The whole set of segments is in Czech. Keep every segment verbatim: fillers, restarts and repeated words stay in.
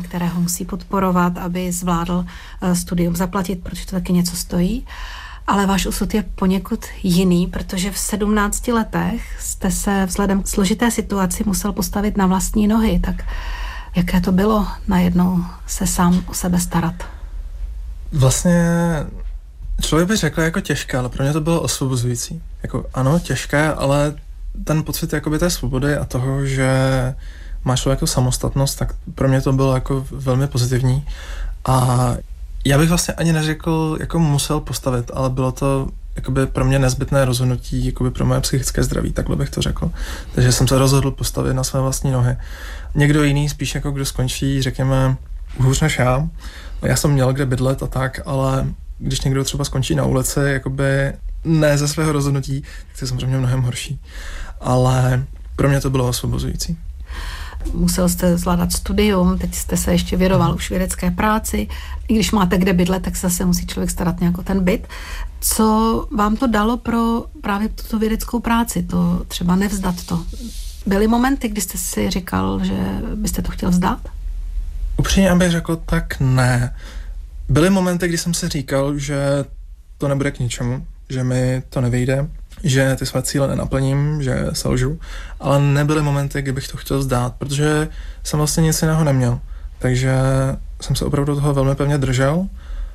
které ho musí podporovat, aby zvládl studium zaplatit, protože to taky něco stojí. Ale váš osud je poněkud jiný, protože v sedmnácti letech jste se vzhledem k složité situaci musel postavit na vlastní nohy. Tak jaké to bylo najednou se sám o sebe starat? Vlastně člověk by řekl jako těžké, ale pro mě to bylo osvobozující. Jako ano, těžké, ale ten pocit jakoby té svobody a toho, že máš člověk samostatnost, tak pro mě to bylo jako velmi pozitivní. A já bych vlastně ani neřekl, jako musel postavit, ale bylo to jakoby pro mě nezbytné rozhodnutí, jakoby pro moje psychické zdraví, takhle bych to řekl. Takže jsem se rozhodl postavit na své vlastní nohy. Někdo jiný spíš jako kdo skončí, řekněme, hůř než já. Já jsem měl kde bydlet a tak, ale když někdo třeba skončí na ulici, jakoby ne ze svého rozhodnutí, tak to je samozřejmě mnohem horší. Ale pro mě to bylo osvobozující. Musel jste zvládat studium, teď jste se ještě věnoval už vědecké práci. I když máte kde bydlet, tak se zase musí člověk starat nějak o ten byt. Co vám to dalo pro právě tuto vědeckou práci? To třeba nevzdat to. Byly momenty, kdy jste si říkal, že byste to chtěl vzdát? Upřímně, abych řekl, tak ne. Byly momenty, kdy jsem si říkal, že to nebude k ničemu, že mi to nevyjde, že ty své cíle nenaplním, že selžu, ale nebyly momenty, kdy bych to chtěl vzdát, protože jsem vlastně nic jiného neměl. Takže jsem se opravdu toho velmi pevně držel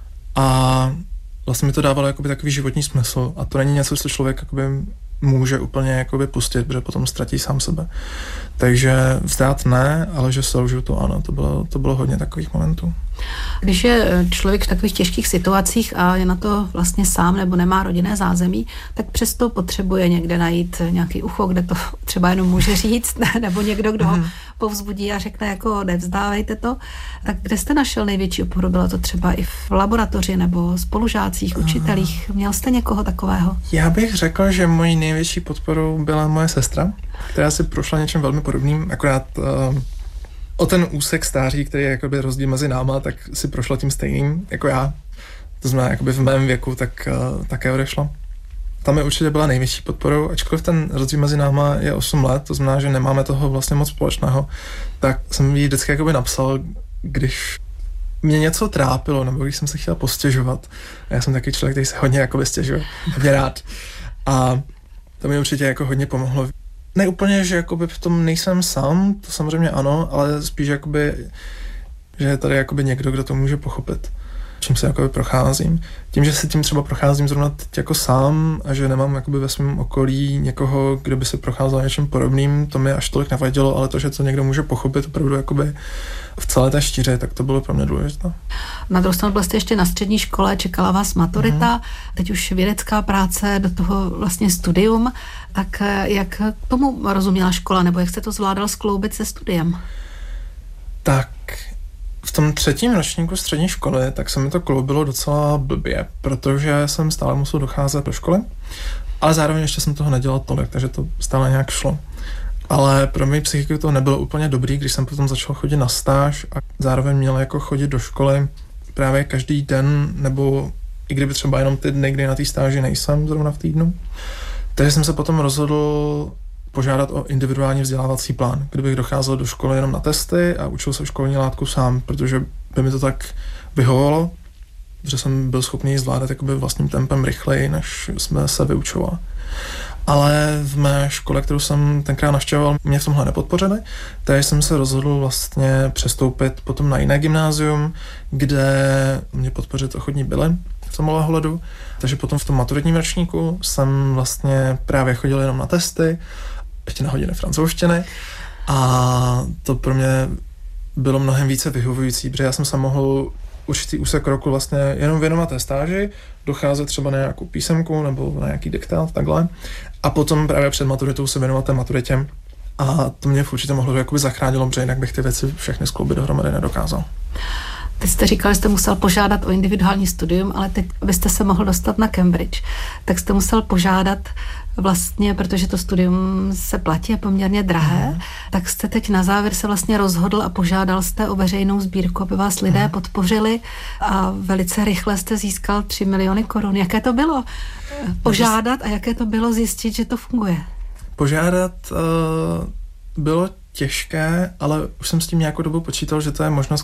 a vlastně mi to dávalo jakoby takový životní smysl a to není něco, co člověk jakoby může úplně jakoby pustit, protože potom ztratí sám sebe. Takže vzdát ne, ale že selžu, to ano, to bylo, to bylo hodně takových momentů. Když je člověk v takových těžkých situacích a je na to vlastně sám nebo nemá rodinné zázemí, tak přesto potřebuje někde najít nějaký ucho, kde to třeba jenom může říct, nebo někdo, kdo ho povzbudí a řekne jako nevzdávejte to. Tak kde jste našel největší oporu? Bylo to třeba i v laboratoři nebo spolužácích, učitelích? Měl jste někoho takového? Já bych řekl, že mojí největší podporou byla moje sestra, která si prošla něčím velmi podobným, akorát uh, o ten úsek stáří, který je jakoby rozdíl mezi náma, tak si prošla tím stejným jako já. To znamená, jakoby v mém věku, tak uh, také odešla. Tam mi určitě byla největší podporou, ačkoliv ten rozdíl mezi náma je osm let, to znamená, že nemáme toho vlastně moc společného, tak jsem jí vždycky jakoby napsal, když mě něco trápilo, nebo když jsem se chtěl postěžovat. A já jsem taky člověk, který se hodně jakoby stěžuje, hodně rád. A to mi určitě jako hodně pomohlo. Ne úplně, že jakoby v tom nejsem sám, to samozřejmě ano, ale spíš jakoby, že je tady jakoby někdo, kdo to může pochopit, čím se jakoby procházím. Tím, že se tím třeba procházím zrovna teď jako sám a že nemám jakoby ve svém okolí někoho, kdo by se procházel něčím podobným, to mi až tolik nevadilo, ale to, že to někdo může pochopit opravdu jakoby v celé té štíře, tak to bylo pro mě důležité. Na druhou stranu byl jste ještě na střední škole, čekala vás maturita, mm. teď už vědecká práce, do toho vlastně studium, tak jak tomu rozuměla škola, nebo jak jste to zvládal skloubit se studiem? Tak v tom třetím ročníku střední školy, tak se mi to kloubilo docela blbě, protože jsem stále musel docházet do školy, ale zároveň ještě jsem toho nedělal tolik, takže to stále nějak šlo. Ale pro mě psychiku to nebylo úplně dobrý, když jsem potom začal chodit na stáž a zároveň měl jako chodit do školy právě každý den, nebo i kdyby třeba jenom ty dny, kdy na té stáži nejsem zrovna v týdnu. Takže jsem se potom rozhodl požádat o individuální vzdělávací plán, kdybych docházel do školy jenom na testy a učil se školní látku sám, protože by mi to tak vyhovovalo, že jsem byl schopný zvládat jakoby vlastním tempem rychleji, než jsme se vyučovali. Ale v mé škole, kterou jsem tenkrát navštěvoval, mě v tomhle nepodpořili, takže jsem se rozhodl vlastně přestoupit potom na jiné gymnázium, kde mě podpořit ochotní byli v tomhle ohledu. Takže potom v tom maturitním ročníku jsem vlastně právě chodil jenom na testy, ještě na hodiny francouzštiny a to pro mě bylo mnohem více vyhovující, protože já jsem se mohl určitý úsek roku vlastně jenom věnovat té stáži, docházet třeba na nějakou písemku nebo na nějaký diktát, takhle. A potom právě před maturitou se věnovat té maturitě. A to mě v určitě mohlo jakoby zachránilo, protože jinak bych ty věci všechny skloubit dohromady nedokázal. Teď jste říkal, že jste musel požádat o individuální studium, ale teď byste se mohl dostat na Cambridge. Tak jste musel požádat vlastně, protože to studium se platí a poměrně drahé, mm. tak jste teď na závěr se vlastně rozhodl a požádal jste o veřejnou sbírku, aby vás lidé mm. podpořili a velice rychle jste získal tři miliony korun. Jaké to bylo požádat a jaké to bylo zjistit, že to funguje? Požádat uh, bylo těžké, ale už jsem s tím nějakou dobu počítal, že to je možnost,